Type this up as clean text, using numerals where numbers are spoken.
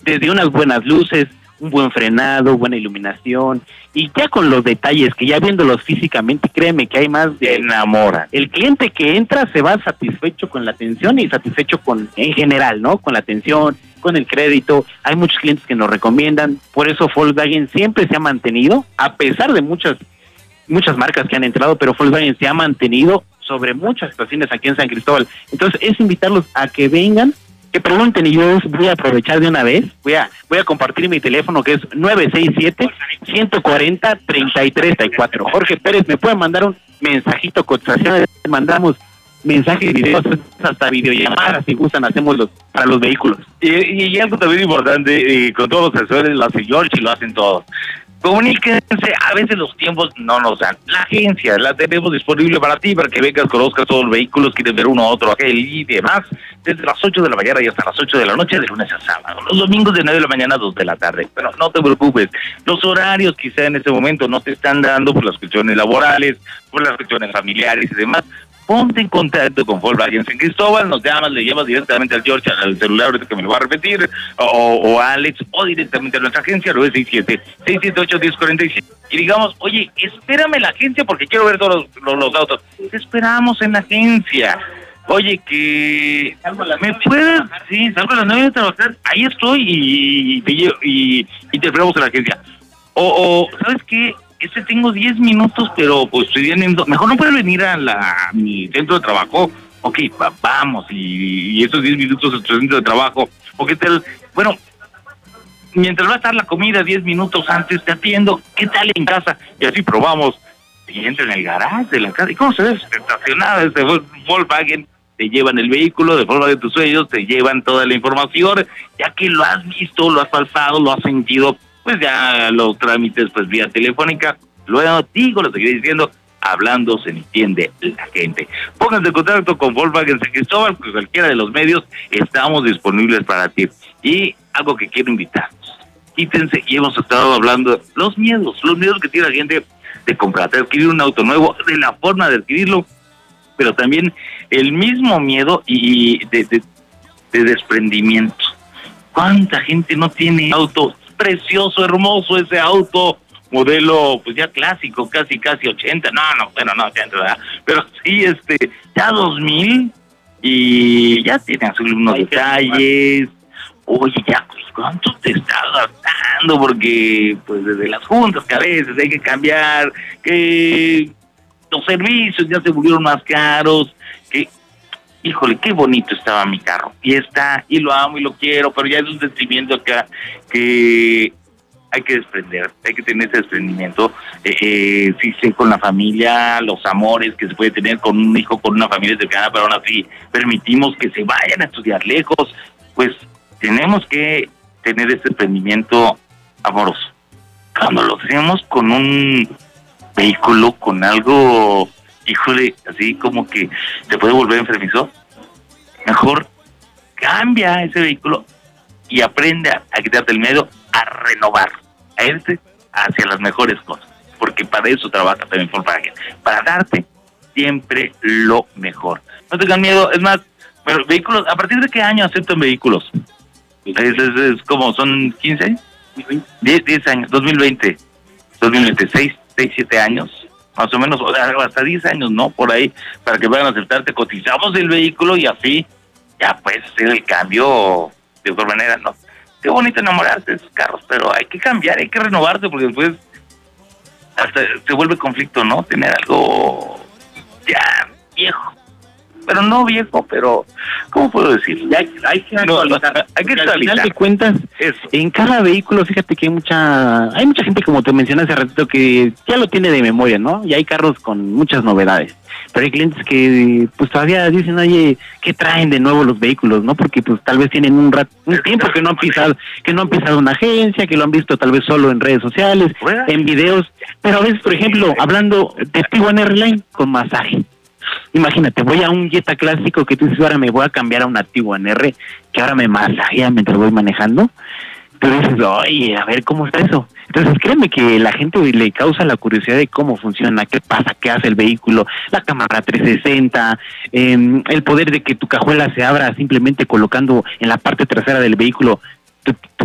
desde unas buenas luces, un buen frenado, buena iluminación, y ya con los detalles, que ya viéndolos físicamente, créeme que hay más de... Enamora. El cliente que entra se va satisfecho con la atención y satisfecho en general, ¿no? Con la atención, con el crédito. Hay muchos clientes que nos recomiendan, por eso Volkswagen siempre se ha mantenido, a pesar de muchas marcas que han entrado, pero Volkswagen se ha mantenido sobre muchas estaciones aquí en San Cristóbal. Entonces es invitarlos a que vengan, que pregunten, y yo voy a aprovechar de una vez, voy a compartir mi teléfono, que es 967-140-3034. Jorge Pérez, me pueden mandar un mensajito, cotización, mandamos mensajes, videos, hasta videollamadas, si gustan, hacemos para los vehículos. Y algo también importante, con todos los asesores lo hace George y lo hacen todos. Comuníquense, a veces los tiempos no nos dan. La agencia la tenemos disponible para ti, para que vengas, conozcas todos los vehículos, quieres ver uno, otro, aquel y demás, desde las 8 de la mañana y hasta las 8 de la noche, de lunes a sábado. Los domingos de 9 de la mañana a 2 de la tarde. Pero no te preocupes, los horarios quizá en ese momento no te están dando por las cuestiones laborales, por las cuestiones familiares y demás. Ponte en contacto con Volkswagen San Cristóbal, nos llamas, le llamas directamente al George, al celular, ahorita que me lo va a repetir, o a Alex, o directamente a nuestra agencia, 967-678-1047. Y digamos, oye, espérame en la agencia porque quiero ver todos los autos. Te esperamos en la agencia. Oye, que me puedes, sí, salgo a las 9 de trabajar, ahí estoy y te esperamos en la agencia. O ¿sabes qué? Tengo 10 minutos, pero pues estoy viendo, mejor no puedes venir a mi centro de trabajo. Ok, vamos, y esos 10 minutos en tu centro de trabajo, o qué tal, bueno, mientras va a estar la comida 10 minutos antes te atiendo, ¿qué tal en casa? Y así probamos, y entra en el garage de la casa, ¿y cómo se ve? Estacionada desde Volkswagen, te llevan el vehículo de Volkswagen tus sueños, te llevan toda la información, ya que lo has visto, lo has palpado, lo has sentido, pues ya los trámites pues vía telefónica, luego digo, lo seguiré diciendo, hablando se entiende la gente. Pónganse en contacto con Volkswagen San Cristóbal, con cualquiera de los medios, estamos disponibles para ti. Y algo que quiero invitarnos, quítense, y hemos estado hablando, los miedos que tiene la gente de comprar, de adquirir un auto nuevo, de la forma de adquirirlo, pero también el mismo miedo y de desprendimiento. ¿Cuánta gente no tiene auto? Precioso, hermoso ese auto, modelo pues ya clásico, casi 80, no, 80, ¿verdad? Pero sí, ya 2000, y ya tiene unos detalles. Oye, ya, pues, ¿cuánto te estás gastando? Porque pues desde las juntas que a veces hay que cambiar, que los servicios ya se volvieron más caros, que híjole, qué bonito estaba mi carro, y lo amo y lo quiero, pero ya es un sentimiento acá que hay que desprender, hay que tener ese desprendimiento, sí sé, con la familia, los amores que se puede tener con un hijo, con una familia cercana, pero aún así permitimos que se vayan a estudiar lejos, pues tenemos que tener ese desprendimiento amoroso. Cuando lo hacemos con un vehículo, con algo, híjole, así como que te puede volver enfermizo, mejor cambia ese vehículo y aprende a quitarte el miedo, a renovar, a irte hacia las mejores cosas, porque para eso trabaja también Volkswagen, para darte siempre lo mejor. No tengan miedo, es más, pero vehículos, ¿a partir de qué año aceptan vehículos? Es como, ¿son 15? 10 años, 2020, 6, 7 años, más o menos, hasta 10 años, ¿no? Por ahí, para que puedan aceptarte, cotizamos el vehículo y así ya puedes hacer el cambio de otra manera, ¿no? Qué bonito enamorarse de esos carros, pero hay que cambiar, hay que renovarse, porque después hasta se vuelve conflicto, ¿no? Tener algo ya viejo. Pero no viejo, pero ¿cómo puedo decir? Ya hay que actualizar. Hay que al actualizar. final de cuentas, en cada vehículo, fíjate que hay mucha gente, como te mencioné hace ratito, que ya lo tiene de memoria, ¿no? Y hay carros con muchas novedades. Pero hay clientes que pues todavía dicen, oye, ¿qué traen de nuevo los vehículos, no? Porque pues tal vez tienen un tiempo que no han pisado una agencia, que lo han visto tal vez solo en redes sociales, en videos. Pero a veces, por ejemplo, hablando de Tiguan R-Line con masaje. Imagínate, voy a un Jetta clásico que tú dices, ahora me voy a cambiar a un Tiguan R, que ahora me masajea mientras voy manejando. Pero dices, oye, a ver cómo está eso. Entonces créeme que la gente le causa la curiosidad de cómo funciona, qué pasa, qué hace el vehículo, la cámara 360, el poder de que tu cajuela se abra simplemente colocando en la parte trasera del vehículo tu